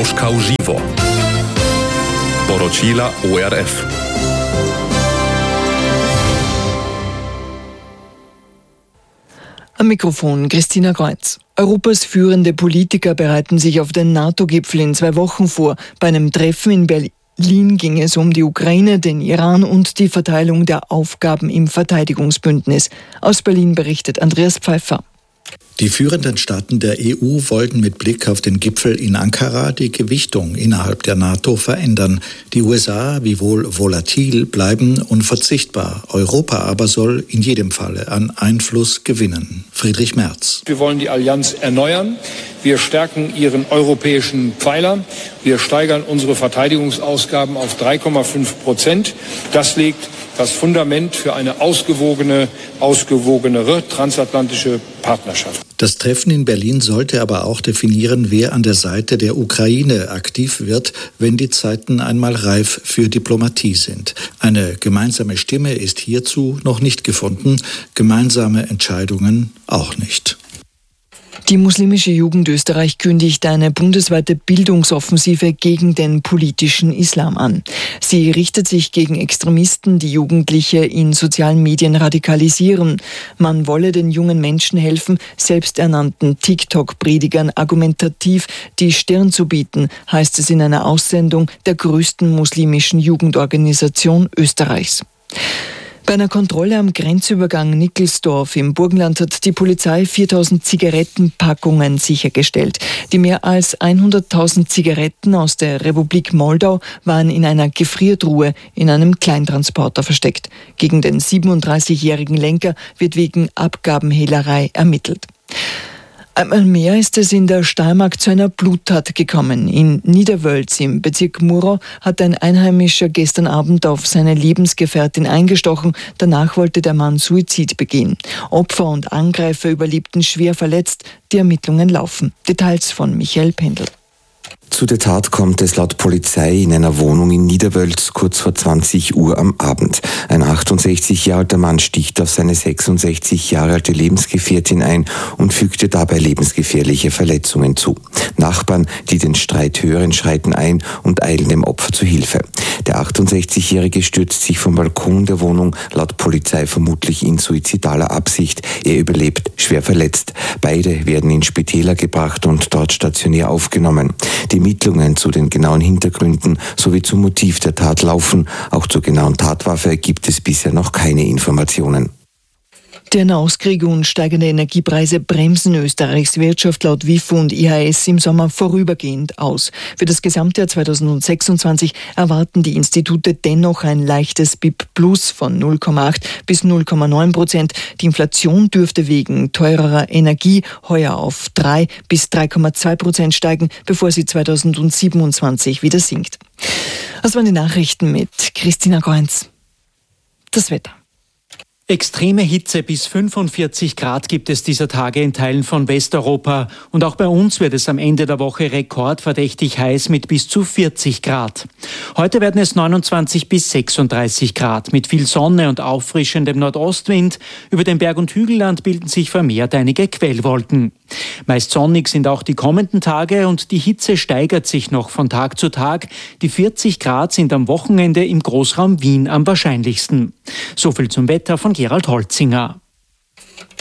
Moskau Živo. Poročila ORF. Am Mikrofon Christina Kreuz. Europas führende Politiker bereiten sich auf den NATO-Gipfel in 2 Wochen vor. Bei einem Treffen in Berlin ging es um die Ukraine, den Iran und die Verteilung der Aufgaben im Verteidigungsbündnis. Aus Berlin berichtet Andreas Pfeiffer. Die führenden Staaten der EU wollten mit Blick auf den Gipfel in Ankara die Gewichtung innerhalb der NATO verändern. Die USA, wiewohl volatil, bleiben unverzichtbar. Europa aber soll in jedem Falle an Einfluss gewinnen. Friedrich Merz. Wir wollen die Allianz erneuern. Wir stärken ihren europäischen Pfeiler. Wir steigern unsere Verteidigungsausgaben auf 3,5%. Das legt das Fundament für eine ausgewogenere transatlantische Partnerschaft. Das Treffen in Berlin sollte aber auch definieren, wer an der Seite der Ukraine aktiv wird, wenn die Zeiten einmal reif für Diplomatie sind. Eine gemeinsame Stimme ist hierzu noch nicht gefunden, gemeinsame Entscheidungen auch nicht. Die muslimische Jugend Österreich kündigt eine bundesweite Bildungsoffensive gegen den politischen Islam an. Sie richtet sich gegen Extremisten, die Jugendliche in sozialen Medien radikalisieren. Man wolle den jungen Menschen helfen, selbsternannten TikTok-Predigern argumentativ die Stirn zu bieten, heißt es in einer Aussendung der größten muslimischen Jugendorganisation Österreichs. Bei einer Kontrolle am Grenzübergang Nickelsdorf im Burgenland hat die Polizei 4.000 Zigarettenpackungen sichergestellt. Die mehr als 100.000 Zigaretten aus der Republik Moldau waren in einer Gefriertruhe in einem Kleintransporter versteckt. Gegen den 37-jährigen Lenker wird wegen Abgabenhehlerei ermittelt. Einmal mehr ist es in der Steiermark zu einer Bluttat gekommen. In Niederwölz im Bezirk Murau hat ein Einheimischer gestern Abend auf seine Lebensgefährtin eingestochen. Danach wollte der Mann Suizid begehen. Opfer und Angreifer überlebten schwer verletzt. Die Ermittlungen laufen. Details von Michael Pendl. Zu der Tat kommt es laut Polizei in einer Wohnung in Niederwölz kurz vor 20 Uhr am Abend. Ein 68 Jahre alter Mann sticht auf seine 66 Jahre alte Lebensgefährtin ein und fügte dabei lebensgefährliche Verletzungen zu. Nachbarn, die den Streit hören, schreiten ein und eilen dem Opfer zu Hilfe. Der 68-Jährige stürzt sich vom Balkon der Wohnung, laut Polizei vermutlich in suizidaler Absicht. Er überlebt, schwer verletzt. Beide werden in Spitäler gebracht und dort stationär aufgenommen. Die Ermittlungen zu den genauen Hintergründen sowie zum Motiv der Tat laufen. Auch zur genauen Tatwaffe gibt es bisher noch keine Informationen. Der Nahostkrieg und steigende Energiepreise bremsen Österreichs Wirtschaft laut WIFO und IHS im Sommer vorübergehend aus. Für das Gesamtjahr 2026 erwarten die Institute dennoch ein leichtes BIP Plus von 0,8 bis 0,9%. Die Inflation dürfte wegen teurerer Energie heuer auf 3 bis 3,2% steigen, bevor sie 2027 wieder sinkt. Das waren die Nachrichten mit Christina Kreuz. Das Wetter. Extreme Hitze bis 45 Grad gibt es dieser Tage in Teilen von Westeuropa. Und auch bei uns wird es am Ende der Woche rekordverdächtig heiß mit bis zu 40 Grad. Heute werden es 29 bis 36 Grad mit viel Sonne und auffrischendem Nordostwind. Über dem Berg- und Hügelland bilden sich vermehrt einige Quellwolken. Meist sonnig sind auch die kommenden Tage und die Hitze steigert sich noch von Tag zu Tag. Die 40 Grad sind am Wochenende im Großraum Wien am wahrscheinlichsten. So viel zum Wetter von Gerald Holzinger.